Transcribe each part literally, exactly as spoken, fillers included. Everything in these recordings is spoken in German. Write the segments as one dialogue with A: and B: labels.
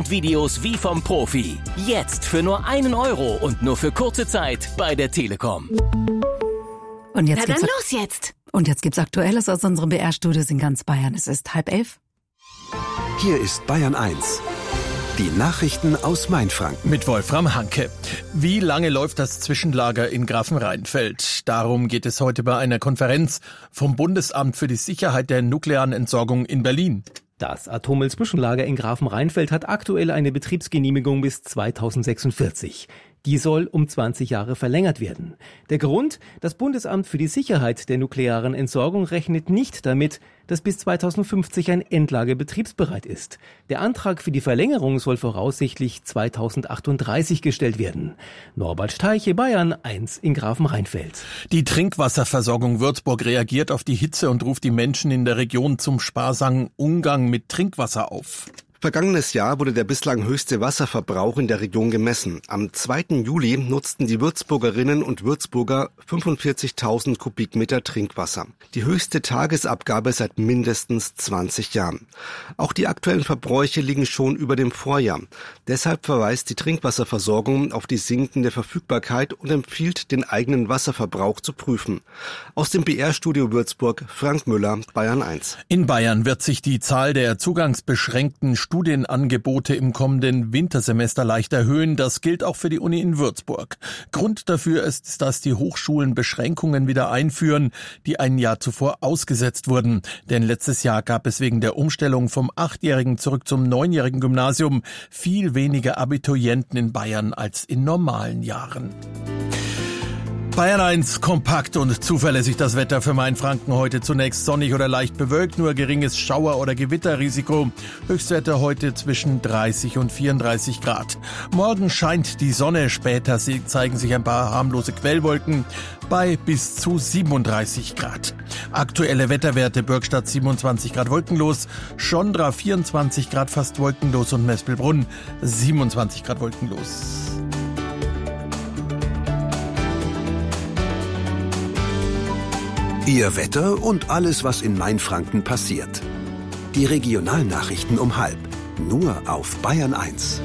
A: Studiovideos wie vom Profi. Jetzt für nur einen Euro und nur für kurze Zeit bei der Telekom.
B: Und jetzt
C: Na dann
B: gibt's,
C: los jetzt!
B: Und jetzt gibt's Aktuelles aus unserem B R-Studios in ganz Bayern. Es ist halb elf.
D: Hier ist Bayern eins. Die Nachrichten aus Mainfranken.
E: Mit Wolfram Hanke. Wie lange läuft das Zwischenlager in Grafenrheinfeld? Darum geht es heute bei einer Konferenz vom Bundesamt für die Sicherheit der nuklearen Entsorgung in Berlin.
F: Das Atommüll-Zwischenlager in Grafenrheinfeld hat aktuell eine Betriebsgenehmigung bis zweitausendsechsundvierzig. Die soll um zwanzig Jahre verlängert werden. Der Grund? Das Bundesamt für die Sicherheit der nuklearen Entsorgung rechnet nicht damit, dass bis zweitausendfünfzig ein Endlager betriebsbereit ist. Der Antrag für die Verlängerung soll voraussichtlich zweitausendachtunddreißig gestellt werden. Norbert Teiche, Bayern eins in Grafenrheinfeld.
E: Die Trinkwasserversorgung Würzburg reagiert auf die Hitze und ruft die Menschen in der Region zum sparsamen Umgang mit Trinkwasser auf.
D: Vergangenes Jahr wurde der bislang höchste Wasserverbrauch in der Region gemessen. Am zweiten Juli nutzten die Würzburgerinnen und Würzburger fünfundvierzigtausend Kubikmeter Trinkwasser. Die höchste Tagesabgabe seit mindestens zwanzig Jahren. Auch die aktuellen Verbräuche liegen schon über dem Vorjahr. Deshalb verweist die Trinkwasserversorgung auf die sinkende Verfügbarkeit und empfiehlt, den eigenen Wasserverbrauch zu prüfen. Aus dem B R-Studio Würzburg, Frank Müller, Bayern eins.
E: In Bayern wird sich die Zahl der zugangsbeschränkten Studienangebote im kommenden Wintersemester leicht erhöhen. Das gilt auch für die Uni in Würzburg. Grund dafür ist, dass die Hochschulen Beschränkungen wieder einführen, die ein Jahr zuvor ausgesetzt wurden. Denn letztes Jahr gab es wegen der Umstellung vom achtjährigen zurück zum neunjährigen Gymnasium viel weniger Abiturienten in Bayern als in normalen Jahren. Bayern eins, kompakt und zuverlässig das Wetter für Mainfranken. Heute zunächst sonnig oder leicht bewölkt, nur geringes Schauer- oder Gewitterrisiko. Höchstwerte heute zwischen dreißig und vierunddreißig Grad. Morgen scheint die Sonne, später zeigen sich ein paar harmlose Quellwolken bei bis zu siebenunddreißig Grad. Aktuelle Wetterwerte: Bürgstadt siebenundzwanzig Grad wolkenlos, Schondra vierundzwanzig Grad fast wolkenlos und Mespelbrunn siebenundzwanzig Grad wolkenlos.
D: Ihr Wetter und alles, was in Mainfranken passiert. Die Regionalnachrichten um halb. Nur auf Bayern eins.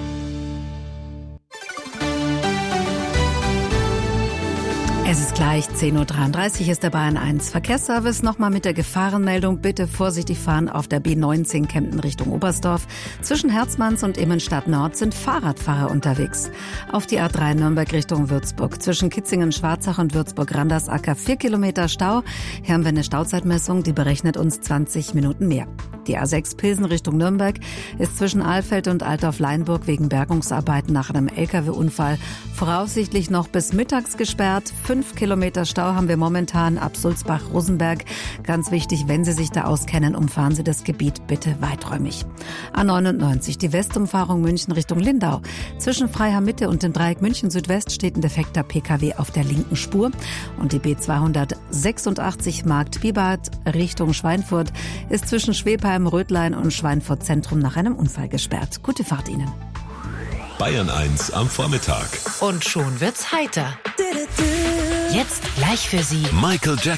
B: Es ist gleich zehn Uhr dreiunddreißig, ist der Bayern eins Verkehrsservice. Nochmal mit der Gefahrenmeldung. Bitte vorsichtig fahren auf der B neunzehn Kempten Richtung Oberstdorf. Zwischen Herzmanns und Immenstadt Nord sind Fahrradfahrer unterwegs. Auf die A drei Nürnberg Richtung Würzburg. Zwischen Kitzingen-Schwarzach und Würzburg-Randersacker vier Kilometer Stau. Hier haben wir eine Stauzeitmessung, die berechnet uns zwanzig Minuten mehr. Die A sechs Pilsen Richtung Nürnberg ist zwischen Alfeld und Altdorf-Leinburg wegen Bergungsarbeiten nach einem L K W-Unfall voraussichtlich noch bis mittags gesperrt. Fünf Kilometer Stau haben wir momentan ab Sulzbach-Rosenberg. Ganz wichtig, wenn Sie sich da auskennen, umfahren Sie das Gebiet bitte weiträumig. A neunundneunzig, die Westumfahrung München Richtung Lindau. Zwischen Freiham Mitte und dem Dreieck München Südwest steht ein defekter P K W auf der linken Spur. Und die B zweihundertsechsundachtzig Markt-Bibart Richtung Schweinfurt ist zwischen Schwebheim, Rödlein und Schweinfurt Zentrum nach einem Unfall gesperrt. Gute Fahrt Ihnen.
G: Bayern eins am Vormittag.
C: Und schon wird's heiter. Jetzt gleich für Sie
G: Michael Jackson.